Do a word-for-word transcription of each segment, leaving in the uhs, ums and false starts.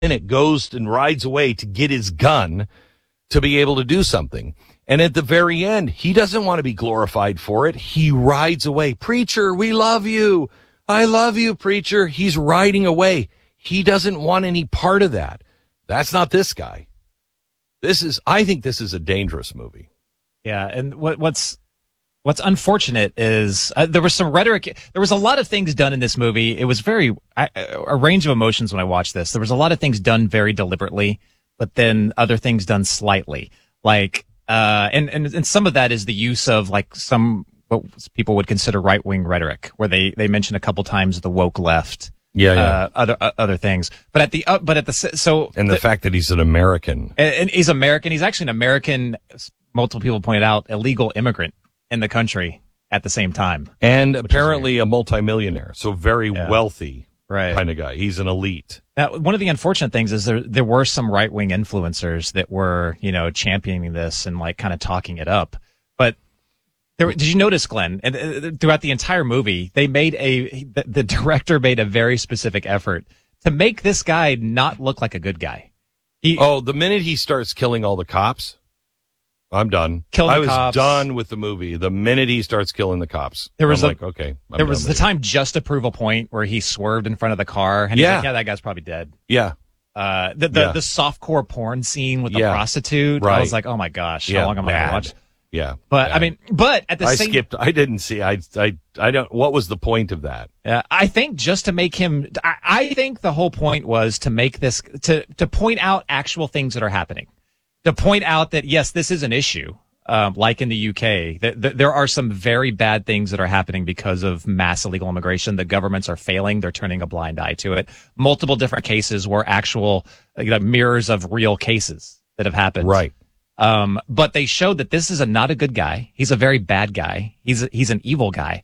minute goes and rides away to get his gun to be able to do something. And at the very end, he doesn't want to be glorified for it. He rides away. Preacher, we love you. I love you, preacher. He's riding away. He doesn't want any part of that. That's not this guy. This is, I think this is a dangerous movie. Yeah. And what, what's, what's unfortunate is uh, there was some rhetoric. There was a lot of things done in this movie. It was very, I, a range of emotions when I watched this. There was a lot of things done very deliberately, but then other things done slightly. Like, uh, and, and, and some of that is the use of like some, what people would consider right-wing rhetoric, where they, they mention a couple times the woke left. Yeah, yeah. Uh, other, uh, other things. But at the, uh, but at the, so. And the, the fact that he's an American. And, and he's American. He's actually an American, multiple people pointed out, illegal immigrant in the country at the same time. And apparently a multimillionaire. So very yeah. wealthy. Right. Kind of guy. He's an elite. Now, one of the unfortunate things is there there were some right wing influencers that were, you know, championing this and like kind of talking it up. But there, did you notice, Glenn? And uh, throughout the entire movie, they made a the, the director made a very specific effort to make this guy not look like a good guy. He, oh, the minute he starts killing all the cops, I'm done. Kill the I was cops. done with the movie. The minute he starts killing the cops, there was I'm a, like, okay. I'm there was the it. time just to prove a point where he swerved in front of the car, and yeah, he's like, yeah, that guy's probably dead. Yeah. Uh, the the, yeah. the softcore porn scene with the yeah. prostitute. Right. I was like, oh my gosh, yeah, how long am I bad. gonna watch? Yeah. But bad. I mean, but at the I same, I skipped. I didn't see. I I I don't. What was the point of that? Uh, I think just to make him. I, I think the whole point was to make this to to point out actual things that are happening, to point out that yes, this is an issue. Um, like in the U K, th- th- there are some very bad things that are happening because of mass illegal immigration. The governments are failing. They're turning a blind eye to it. Multiple different cases were actual like, like mirrors of real cases that have happened. Right. Um, but they showed that this is a, not a good guy. He's a very bad guy. He's a, he's an evil guy.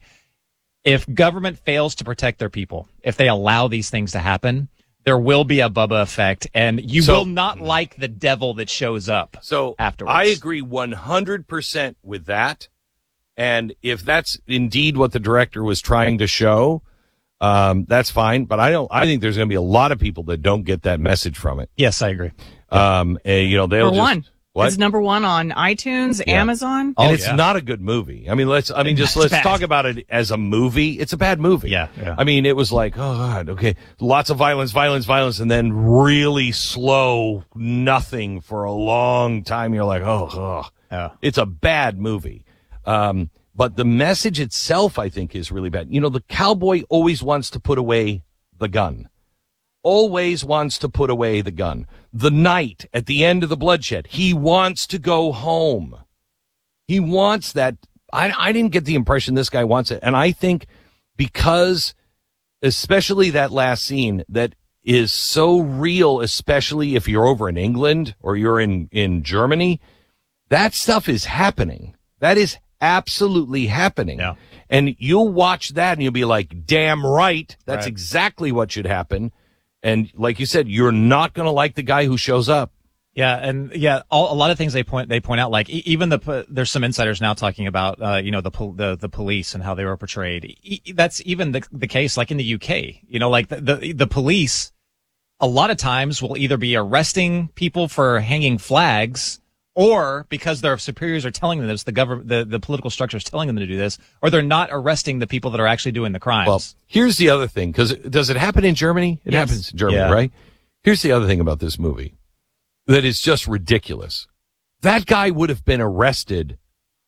If government fails to protect their people, if they allow these things to happen, there will be a Bubba effect, and you so, will not like the devil that shows up so afterwards. I agree one hundred percent with that. And if that's indeed what the director was trying to show, um, that's fine. But I don't, I think there's going to be a lot of people that don't get that message from it. Yes, I agree. Um, and, you know, they'll For just, one. What? It's number one on iTunes, Yeah. Amazon. And Oh, it's yeah. not a good movie. I mean, let's, I mean, just It's let's bad. talk about it as a movie. It's a bad movie. Yeah, yeah. I mean, it was like, oh God, okay. Lots of violence, violence, violence, and then really slow nothing for a long time. You're like, oh, oh. Yeah. It's a bad movie. Um, but the message itself, I think, is really bad. You know, the cowboy always wants to put away the gun. Always wants to put away the gun. The knight at the end of the bloodshed, he wants to go home. He wants that. I, I didn't get the impression this guy wants it. And I think because, especially that last scene that is so real, especially if you're over in England or you're in, in Germany, that stuff is happening. That is absolutely happening. Yeah. And you'll watch that and you'll be like, damn right. That's Right. exactly what should happen. And like you said, you're not going to like the guy who shows up. Yeah, and yeah, all, a lot of things they point they point out, like e- even the there's some insiders now talking about uh, you know the pol- the the police and how they were portrayed. E- that's even the the case, like in the U K. You know, like the, the the police, a lot of times will either be arresting people for hanging flags, or because their superiors are telling them this, the government, the the political structure is telling them to do this, or they're not arresting the people that are actually doing the crimes. Well, here's the other thing, because does it happen in Germany? It Yes. happens in Germany, Yeah. right? Here's the other thing about this movie that is just ridiculous. That guy would have been arrested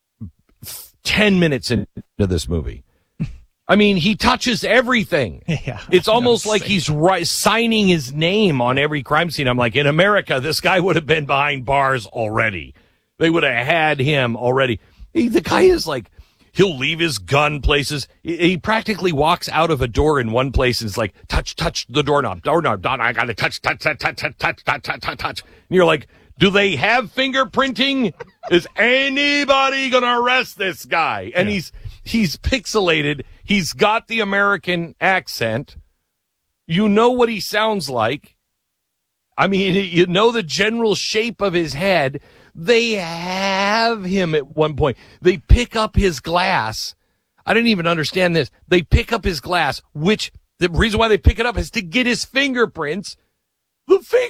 ten minutes into this movie. I mean, he touches everything. Yeah, It's almost no, like he's ri- signing his name on every crime scene. I'm like, in America, this guy would have been behind bars already. They would have had him already. He, the guy is like, he'll leave his gun places. He, he practically walks out of a door in one place and is like, touch, touch the doorknob, doorknob, doorknob. I got to touch, touch, touch, touch, touch, touch, touch, touch, touch, touch. And you're like, do they have fingerprinting? Is anybody going to arrest this guy? And Yeah. he's, he's pixelated. He's got the American accent. You know what he sounds like. I mean, you know the general shape of his head. They have him at one point. They pick up his glass. I didn't even understand this. They pick up his glass, which the reason why they pick it up is to get his fingerprints. The finger